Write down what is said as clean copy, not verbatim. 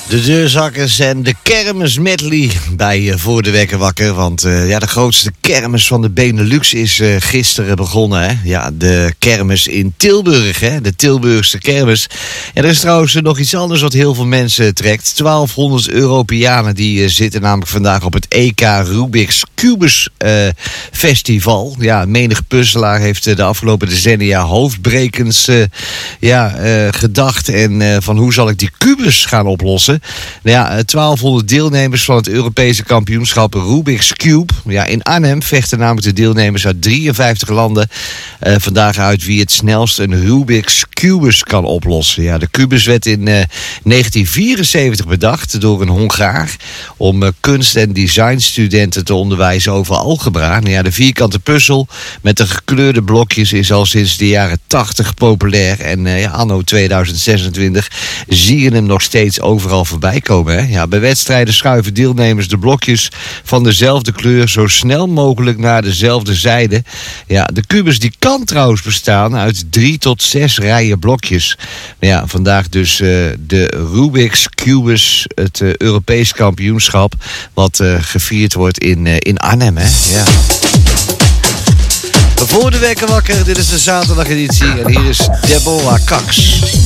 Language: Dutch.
De deurzakkers en de kermis medley bij Voor de Wekker Wakker. Want de grootste kermis van de Benelux is gisteren begonnen. Hè? Ja, de kermis in Tilburg, hè? De Tilburgse kermis. En er is trouwens nog iets anders wat heel veel mensen trekt. 1200 Europeanen die zitten namelijk vandaag op het EK Rubik's Cubus Festival. Ja, menig puzzelaar heeft de afgelopen decennia hoofdbrekens gedacht. En van hoe zal ik die kubus gaan oplossen? 1200 deelnemers van het Europese kampioenschap Rubik's Cube. Ja, in Arnhem vechten namelijk de deelnemers uit 53 landen vandaag uit wie het snelst een Rubik's Cubus kan oplossen. Ja, de kubus werd in 1974 bedacht door een Hongaar om kunst- en designstudenten te onderwijzen over algebra. De vierkante puzzel met de gekleurde blokjes is al sinds de jaren 80 populair. En anno 2026 zie je hem nog steeds overal voorbij komen. Hè? Ja, bij wedstrijden schuiven deelnemers de blokjes van dezelfde kleur zo snel mogelijk naar dezelfde zijde. Ja, de kubus die kan trouwens bestaan uit 3 tot 6 rijen blokjes. Ja, vandaag dus de Rubik's Cubus, het Europees kampioenschap, wat gevierd wordt in Arnhem. Hè? Ja. Voor de Wekker Wakker, dit is de zaterdageditie en hier is Deborah Cox.